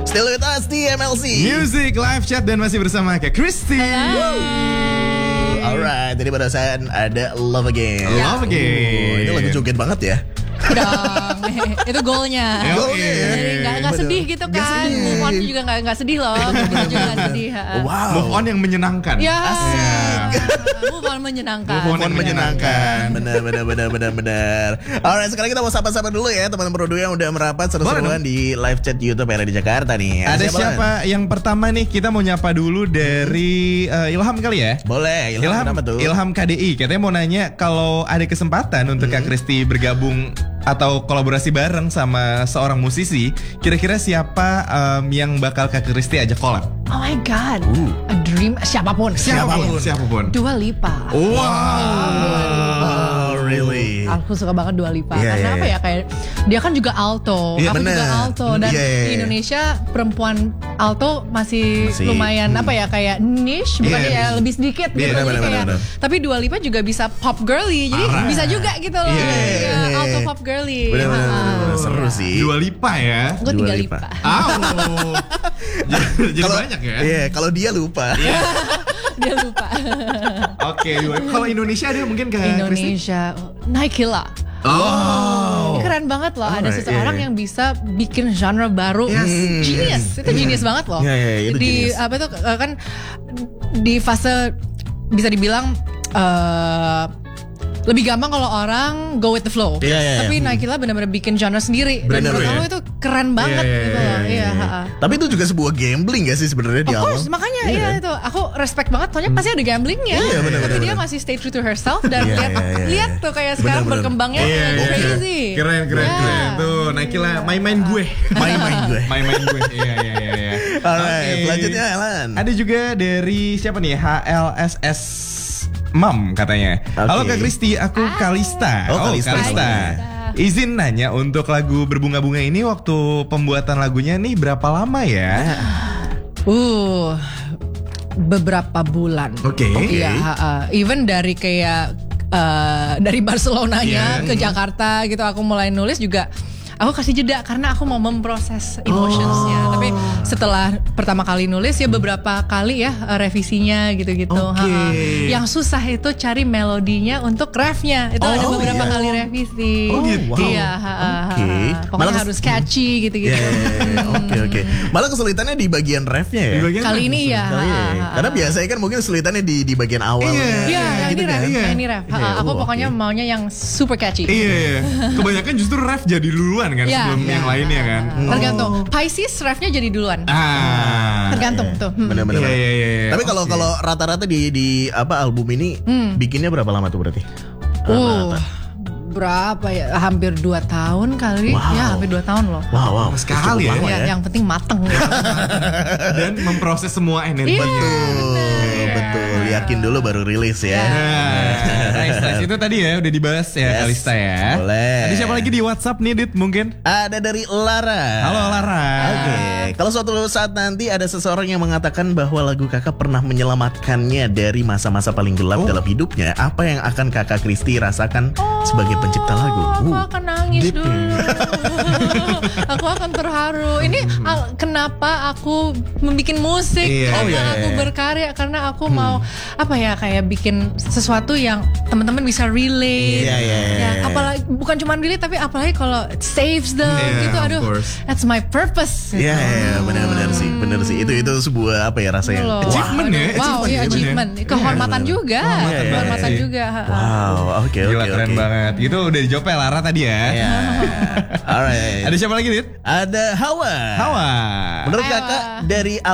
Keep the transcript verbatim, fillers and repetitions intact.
Still with us di M L C Music Live Chat dan masih bersama Kak Kristi. Alright, tadi pada saat ada Love Again. Love Again. Oh, itu lagu joget banget ya. Dong, itu goalnya. Ya, Goalnya ya. Jadi nggak nggak sedih gitu Nggak kan. sedih. Move on juga nggak nggak sedih loh. Move on juga nggak sedih. ha. Wow. Move on yang menyenangkan. Ya. Asik. Move on menyenangkan. Move on Mohon menyenangkan. Benar, benar, benar, benar, benar. Alright, sekarang kita mau sapa-sapa dulu ya teman-teman produ yang udah merapat seru-seruan di live chat YouTube R D Jakarta nih. Ada siapa Lan? yang pertama nih? Kita mau nyapa dulu dari uh, Ilham kali ya. Boleh, Ilham, Ilham, kenapa tuh? Ilham K D I katanya mau nanya kalau ada kesempatan untuk Kak Kristi bergabung atau kolaborasi bareng sama seorang musisi, kira-kira siapa um, yang bakal Kak Kristi ajak collab? Oh my god. A dream siapapun. Siapapun, siapapun. Dua Lipa. Wow. Oh, really? Aku suka banget Dua Lipa Iya, karena iya, apa iya. ya, kayak dia kan juga alto, Iya, aku juga bener. alto dan Iya, iya, di iya. Indonesia perempuan alto masih, Masih, lumayan apa ya, kayak niche, bukan Iya. ya lebih sedikit gitu. Iya, Jadi bener, kayak, bener, tapi Dua Lipa juga bisa pop girly, jadi Parah. bisa juga gitu loh. Iya, iya, Iya, iya. alto pop girly. Bener, bener, Ah. bener, bener. Seru sih. Dua Lipa ya. Gue Dua tiga Lipa. Lipa. Oh. Jadi jadi Kalau- banyak ya. Iya, kalau dia lupa. Dia lupa. Oke, Dua- kalau Indonesia ada mungkin Kak Kristi? Indonesia, Naikila. Oh. Ini keren banget loh, ada Alright, seseorang iya. yang bisa bikin genre baru. Yes. Genius, itu genius banget loh. Iya, iya, itu di genius. apa itu eh, kan di fase bisa dibilang eh, lebih gampang kalau orang go with the flow. Iya, iya, iya. Tapi Naikila benar-benar bikin genre sendiri. Dan Bener, menurut ya. aku itu keren banget Iya, iya, gitu iya, loh. iya, Iya, iya. ha-ha. Tapi itu juga sebuah gambling gak sih sebenarnya di Of awal? course, makanya Iya iya kan? itu aku respect banget, soalnya pasti ada gamblingnya. Iya, bener, Tapi bener, dia bener. masih stay true to herself dan Iya, lihat iya, iya, lihat iya. tuh kayak sekarang Bener, bener. berkembangnya Iya, iya. crazy. Keren, keren, Ya. keren. Tuh, Naikila main-main gue. Main-main gue. Main-main gue. Iya, iya, iya, iya. Alright, Oke. selanjutnya Alan. Ada juga dari siapa nih? H L S S Mam katanya. Oke. Halo Kak Kristi, aku Kalista. Oh, Kalista. Kalista. Izin nanya, untuk lagu Berbunga-Bunga ini waktu pembuatan lagunya nih berapa lama ya? Uh, beberapa bulan. Oke. Iya, ha-ha. Even dari kayak eh, dari Barcelonanya Iya. ke Jakarta gitu, aku mulai nulis juga. Aku kasih jeda karena aku mau memproses emotionsnya. Oh. Tapi setelah pertama kali nulis ya beberapa kali ya eh, revisinya gitu-gitu. Oke. Ha-ha. Yang susah itu cari melodinya untuk refnya. Itu ada Oh, beberapa iya. kali revisi. Oh, gitu. Iya. ha-ha. Oke. Pokoknya Malah kes- harus catchy gitu-gitu. Iya, iya, iya. Oke, oke. Malah kesulitannya di bagian refnya ya. Di bagian Kali mana? ini ya. Kali ya. ha-ha. Karena biasanya kan mungkin kesulitannya di di bagian awal. Iya. Iya, gitu ini ref, kan. Iya. ini ref. Ha, Iya, aku oh, pokoknya oke. maunya yang super catchy. Iya, iya. Kebanyakan justru ref jadi duluan kan Iya. sebelum Iya. yang lainnya kan. Tergantung. Pisces refnya jadi duluan. Ah. Tergantung tuh. Hmm. Benar-benar. Iya, iya, iya. Tapi kalau Oke. kalau rata-rata di di apa album ini bikinnya berapa lama tuh berarti? Uh, berapa ya? Hampir dua tahun kali. Wow. Ya, hampir dua tahun loh. Wow, wow. Sekali Cukup ya. lama Ya, yang penting mateng. Gitu. Dan memproses semua energi. Iya. Betul, betul. Yakin dulu baru rilis ya. Nah, nice, nice. Itu tadi ya udah dibahas ya Yes. Kalista ya. Boleh. Ada siapa lagi di WhatsApp nih, Dit, mungkin? Ada dari Lara. Halo Lara. Oke, kalau suatu saat nanti ada seseorang yang mengatakan bahwa lagu kakak pernah menyelamatkannya dari masa-masa paling gelap Oh. dalam hidupnya, apa yang akan kakak Kristi rasakan sebagai pencipta lagu? Aku Uh, akan nangis deep dulu. Aku akan terharu. Ini al- kenapa aku membuat musik? Iya. Kenapa Oh, iya, aku iya. berkarya? Karena aku mau apa ya, kayak bikin sesuatu yang teman-teman bisa relate. Iya, iya, iya. Ya, apalagi bukan cuma relate, tapi apalagi kalau it saves them Iya, gitu. of Aduh, course. that's my purpose. Iya, iya, iya, benar-benar sih, benar sih. Itu itu sebuah apa ya rasanya? Loh. Achievement ya, Wow, achievement iya ya, achievement. Kehormatan Iya, juga. Kehormatan banget Kehormatan sih. juga. ha, ha. Wow, oke, Gila, oke, keren oke. banget. Gitu udah dijawab ya Lara tadi ya. Iya. Alright. Ada siapa lagi, Dit? Ada Hawa. Hawa. Menurut Hawa. kakak dari